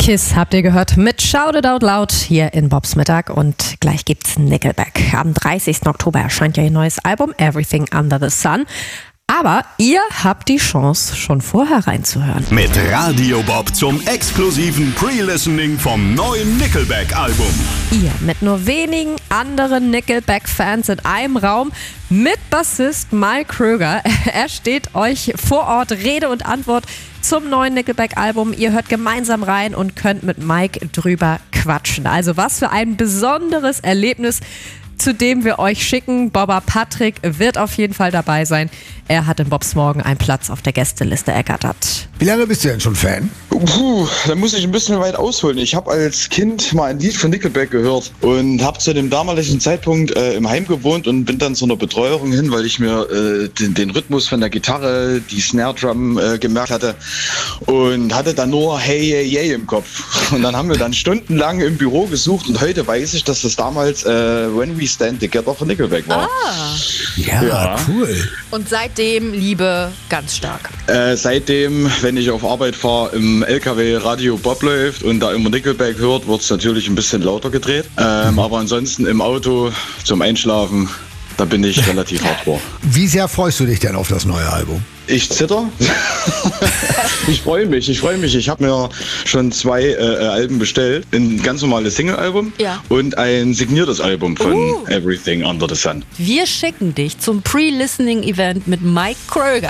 Kiss habt ihr gehört mit Shout It Out Loud hier in Bobs Mittag und gleich gibt's Nickelback. Am 30. Oktober erscheint ja ihr neues Album Everything Under the Sun. Aber ihr habt die Chance, schon vorher reinzuhören. Mit Radio Bob zum exklusiven Pre-Listening vom neuen Nickelback-Album. Ihr mit nur wenigen anderen Nickelback-Fans in einem Raum mit Bassist Mike Kröger. Er steht euch vor Ort Rede und Antwort zum neuen Nickelback-Album. Ihr hört gemeinsam rein und könnt mit Mike drüber quatschen. Also was für ein besonderes Erlebnis, zu dem wir euch schicken. Bobber Patrick wird auf jeden Fall dabei sein. Er hat in Bobs Morgen einen Platz auf der Gästeliste ergattert. Wie lange bist du denn schon Fan? Da muss ich ein bisschen weit ausholen. Ich habe als Kind mal ein Lied von Nickelback gehört und habe zu dem damaligen Zeitpunkt im Heim gewohnt und bin dann zu einer Betreuerin hin, weil ich mir den Rhythmus von der Gitarre, die Snare Drum gemerkt hatte und hatte dann nur Hey, hey, hey im Kopf. Und dann haben wir dann stundenlang im Büro gesucht und heute weiß ich, dass das damals When We Stand Together von Nickelback war. Ja, cool. Und seitdem Liebe ganz stark. Seitdem, wenn ich auf Arbeit fahre, im LKW Radio Bob läuft und da immer Nickelback hört, wird es natürlich ein bisschen lauter gedreht. Aber ansonsten im Auto zum Einschlafen, da bin ich relativ hardcore. Wie sehr freust du dich denn auf das neue Album? Ich zitter. Ich freue mich. Ich habe mir schon 2 Alben bestellt. Ein ganz normales Single-Album und ein signiertes Album von Everything Under the Sun. Wir schicken dich zum Pre-Listening-Event mit Mike Kröger.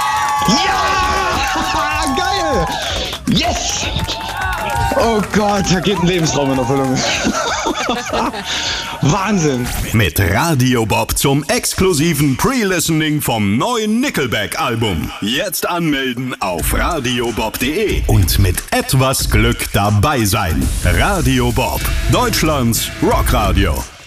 Ja! Geil! Yes! Oh Gott, da geht ein Lebenstraum in Erfüllung. Wahnsinn! Mit Radio Bob zum exklusiven Pre-Listening vom neuen Nickelback-Album. Jetzt anmelden auf radiobob.de und mit etwas Glück dabei sein. Radio Bob, Deutschlands Rockradio.